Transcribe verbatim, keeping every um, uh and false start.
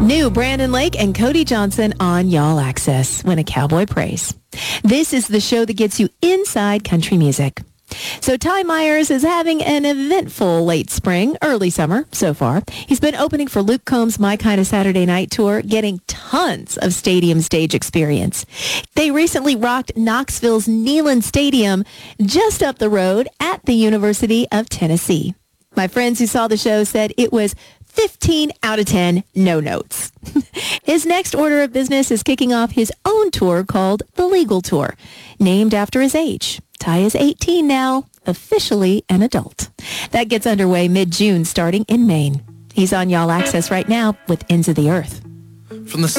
New Brandon Lake and Cody Johnson on Y'all Access, When a Cowboy Prays. This is the show that gets you inside country music. So Ty Myers is having an eventful late spring, early summer so far. He's been opening for Luke Combs' My Kind of Saturday Night Tour, getting tons of stadium stage experience. They recently rocked Knoxville's Neyland Stadium just up the road at the University of Tennessee. My friends who saw the show said it was fifteen out of ten no notes. His next order of business is kicking off his own tour called The Legal Tour, named after his age. Ty is eighteen now, officially an adult. That gets underway mid-June, starting in Maine. He's on Y'all Access right now with Ends of the Earth. From the